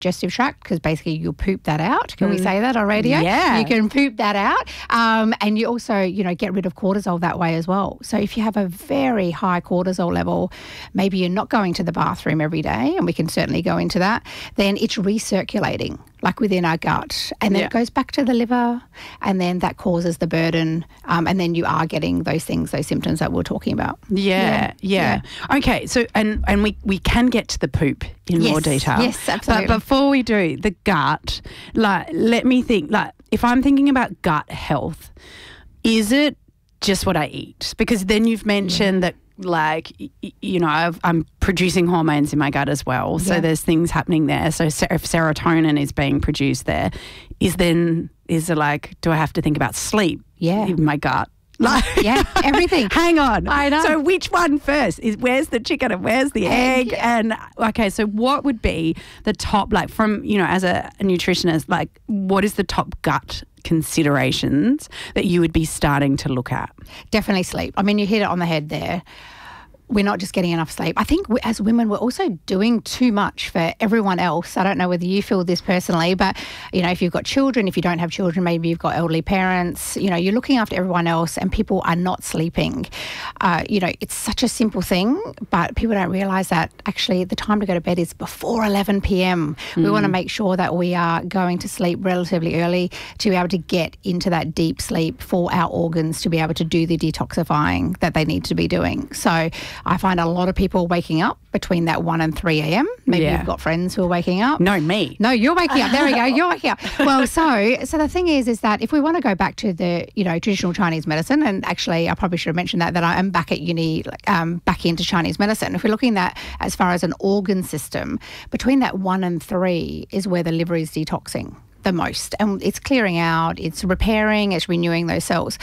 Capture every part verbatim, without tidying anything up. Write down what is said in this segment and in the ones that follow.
digestive tract, because basically you'll poop that out. Can mm. we say that on radio? Yeah. You can poop that out. Um, and you also, you know, get rid of cortisol that way as well. So if you have a very high cortisol level, maybe you're not going to the bathroom every day, and we can certainly go into that, then it's recirculating, like within our gut. And then yeah. it goes back to the liver, and then that causes the burden. Um, and then you are getting those things, those symptoms that we're talking about. Yeah, yeah. yeah. Okay, so and, and we, we can get to the poop in yes, more detail. Yes, absolutely. But before we do, the gut, like, let me think, like, if I'm thinking about gut health, is it just what I eat? Because then you've mentioned yeah. that, like, you know, I've, I'm producing hormones in my gut as well. So yeah. there's things happening there. So if serotonin is being produced there, is then, is it like, do I have to think about sleep yeah. in my gut? Like, yeah, everything. Hang on. I know. So which one first? Is where's the chicken and where's the egg? egg? And okay, so what would be the top, like, from, you know, as a, a nutritionist, like, what is the top gut considerations that you would be starting to look at? Definitely sleep. I mean, you hit it on the head there. We're not just getting enough sleep. I think we, as women, we're also doing too much for everyone else. I don't know whether you feel this personally, but, you know, if you've got children, if you don't have children, maybe you've got elderly parents, you know, you're looking after everyone else and people are not sleeping. Uh, you know, it's such a simple thing, but people don't realise that actually the time to go to bed is before eleven p.m. Mm. We want to make sure that we are going to sleep relatively early to be able to get into that deep sleep for our organs to be able to do the detoxifying that they need to be doing. So I find a lot of people waking up between that one and three a.m. Maybe yeah. you've got friends who are waking up. No, me. No, you're waking up. There we go. You're waking up. Well, so so the thing is, is that if we want to go back to the, you know, traditional Chinese medicine, and actually I probably should have mentioned that, that I am back at uni, um, back into Chinese medicine. If we're looking at as far as an organ system, between that one and three is where the liver is detoxing the most, and it's clearing out, it's repairing, it's renewing those cells.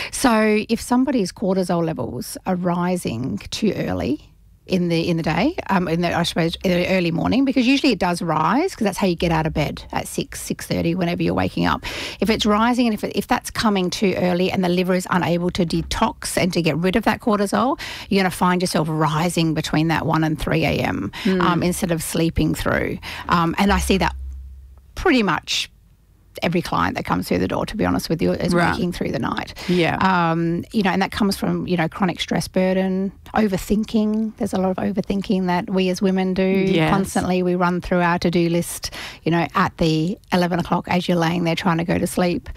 So if somebody's cortisol levels are rising too early in the in the day, um, in the, I suppose in the early morning, because usually it does rise because that's how you get out of bed at six, six thirty, whenever you're waking up. If it's rising and if it, if that's coming too early and the liver is unable to detox and to get rid of that cortisol, you're going to find yourself rising between that one and three a.m. Mm. um, instead of sleeping through. Um, and I see that pretty much every client that comes through the door, to be honest with you, is right. waking through the night. Yeah. Um, you know, and that comes from, you know, chronic stress burden, overthinking. There's a lot of overthinking that we as women do yes. constantly. We run through our to-do list, you know, at the eleven o'clock as you're laying there trying to go to sleep.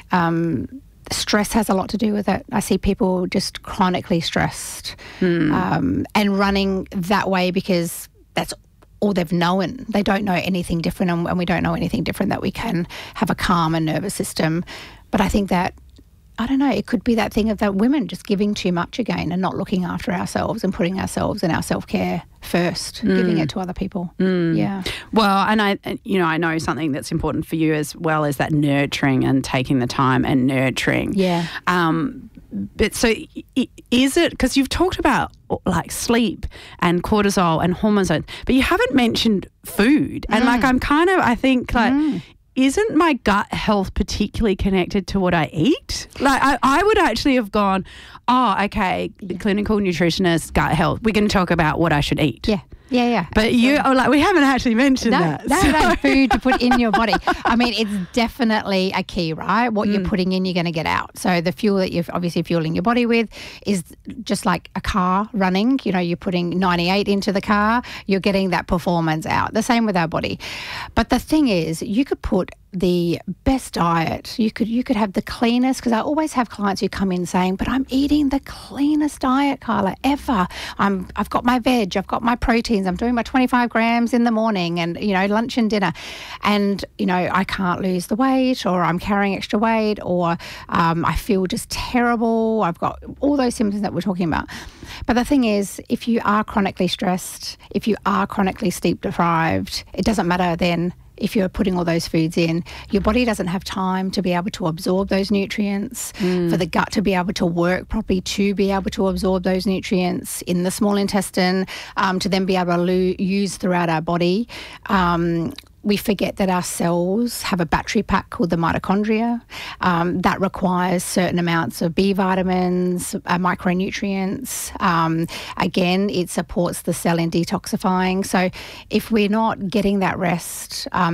Um, stress has a lot to do with it. I see people just chronically stressed mm. um, and running that way because that's all they've known. They don't know anything different, and, and we don't know anything different that we can have a calm and nervous system. But I think that, I don't know, it could be that thing of that women just giving too much again and not looking after ourselves and putting ourselves and our self-care first, mm. giving it to other people. Mm. Yeah. Well, and I, you know, I know something that's important for you as well is that nurturing and taking the time and nurturing. Yeah. Um, but so is it, because you've talked about like sleep and cortisol and hormones, but you haven't mentioned food. And mm. like I'm kind of, I think like, mm. isn't my gut health particularly connected to what I eat? Like I, I would actually have gone, oh, okay, the yeah. clinical nutritionist, gut health, we can talk about what I should eat. Yeah. Yeah, yeah. But absolutely. you, oh, like, we haven't actually mentioned no, that. No, so. no, food to put in your body. I mean, it's definitely a key, right? What mm. you're putting in, you're going to get out. So the fuel that you're obviously fueling your body with is just like a car running. You know, you're putting ninety-eight into the car, you're getting that performance out. The same with our body. But the thing is, you could put the best diet. You could you could have the cleanest, because I always have clients who come in saying, but I'm eating the cleanest diet, Carla, ever. I'm, I've got my veg, I've got my proteins, I'm doing my twenty-five grams in the morning and, you know, lunch and dinner. And, you know, I can't lose the weight, or I'm carrying extra weight, or um, I feel just terrible. I've got all those symptoms that we're talking about. But the thing is, if you are chronically stressed, if you are chronically sleep deprived, it doesn't matter then if you're putting all those foods in, your body doesn't have time to be able to absorb those nutrients, mm. for the gut to be able to work properly, to be able to absorb those nutrients in the small intestine, um, to then be able to lo- use throughout our body. Um, we forget that our cells have a battery pack called the mitochondria um, that requires certain amounts of B vitamins, uh, micronutrients. Um, again, it supports the cell in detoxifying. So if we're not getting that rest, um,